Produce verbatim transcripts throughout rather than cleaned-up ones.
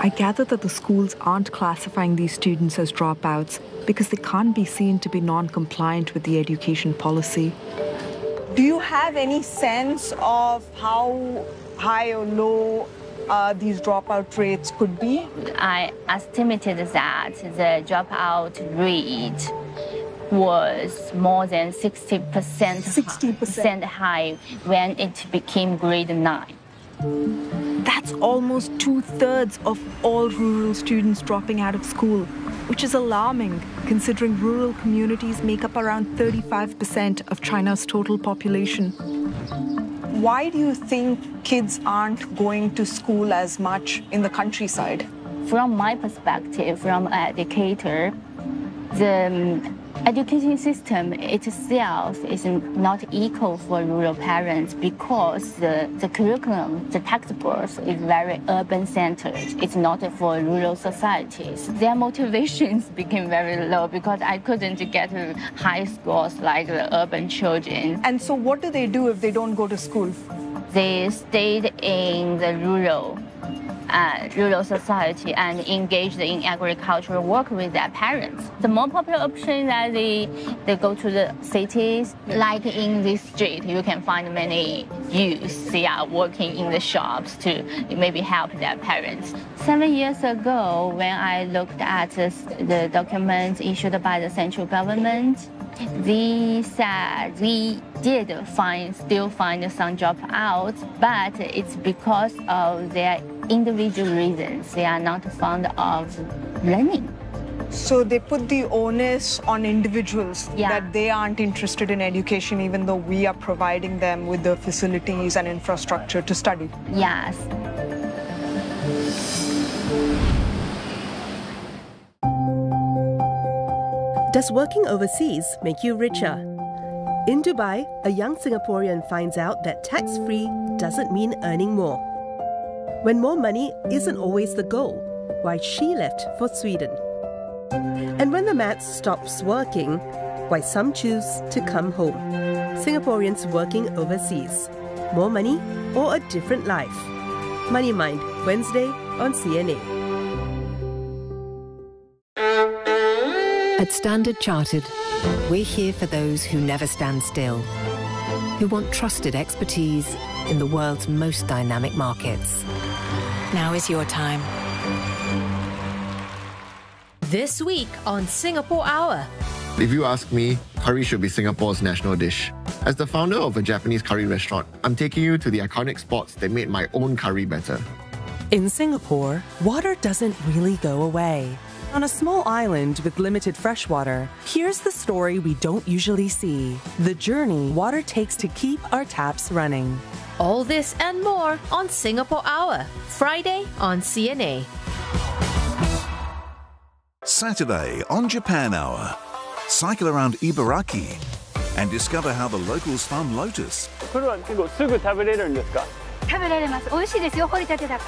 I gather that the schools aren't classifying these students as dropouts because they can't be seen to be non-compliant with the education policy. Do you have any sense of how high or low uh, these dropout rates could be? I estimated that the dropout rate was more than sixty percent, sixty percent high when it became grade nine. That's almost two-thirds of all rural students dropping out of school, which is alarming considering rural communities make up around thirty-five percent of China's total population. Why do you think kids aren't going to school as much in the countryside? From my perspective, from an educator, the education system itself is not equal for rural parents because the, the curriculum, the textbooks is very urban-centered. It's not for rural societies. Their motivations became very low because I couldn't get to high schools like the urban children. And so what do they do if they don't go to school? They stayed in the rural Uh, rural society and engaged in agricultural work with their parents. The more popular option that they, they go to the cities, like in this street, you can find many youths, they are working in the shops to maybe help their parents. Seven years ago, when I looked at the, the documents issued by the central government, they said they did find, still find some dropouts, but it's because of their individual reasons. They are not fond of learning. So they put the onus on individuals Yeah. that they aren't interested in education even though we are providing them with the facilities and infrastructure to study. Yes. Does working overseas make you richer? In Dubai, a young Singaporean finds out that tax-free doesn't mean earning more. When more money isn't always the goal, why she left for Sweden. And when the maths stops working, why some choose to come home. Singaporeans working overseas. More money or a different life? Money Mind, Wednesday on C N A. At Standard Chartered, we're here for those who never stand still, who want trusted expertise in the world's most dynamic markets. Now is your time. This week on Singapore Hour. If you ask me, curry should be Singapore's national dish. As the founder of a Japanese curry restaurant, I'm taking you to the iconic spots that made my own curry better. In Singapore, water doesn't really go away. On a small island with limited fresh water, here's the story we don't usually see. The journey water takes to keep our taps running. All this and more on Singapore Hour, Friday on C N A. Saturday on Japan Hour. Cycle around Ibaraki and discover how the locals farm lotus. これは結構すぐ食べれるんですか? 食べられます。美味しいですよ、掘りたてだから。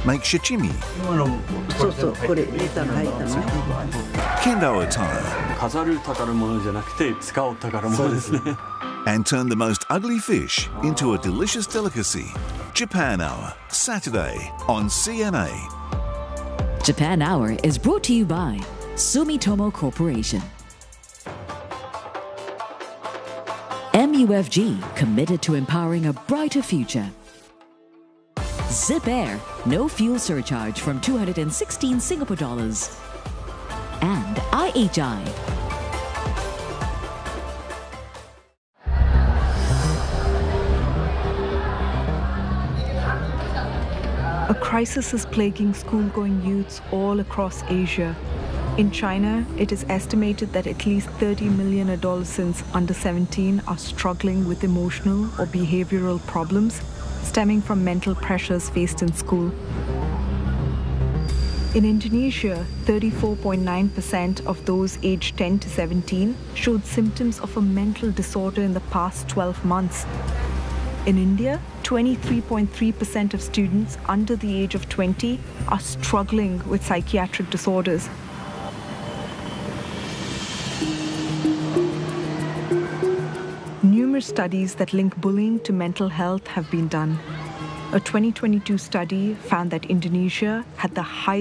Make shichimi. そうそう、これ入れたら入ったのね。 Kendo attire. 飾る宝物じゃなくて使う宝物ですね。 And turn the most ugly fish into a delicious delicacy. Japan Hour, Saturday on C N A. Japan Hour is brought to you by Sumitomo Corporation. M U F G, committed to empowering a brighter future. Zip Air, no fuel surcharge from two hundred sixteen Singapore dollars. And I H I. A crisis is plaguing school-going youths all across Asia. In China, it is estimated that at least thirty million adolescents under seventeen are struggling with emotional or behavioral problems stemming from mental pressures faced in school. In Indonesia, thirty-four point nine percent of those aged ten to seventeen showed symptoms of a mental disorder in the past twelve months. In India, twenty-three point three percent of students under the age of twenty are struggling with psychiatric disorders. Numerous studies that link bullying to mental health have been done. A twenty twenty-two study found that Indonesia had the highest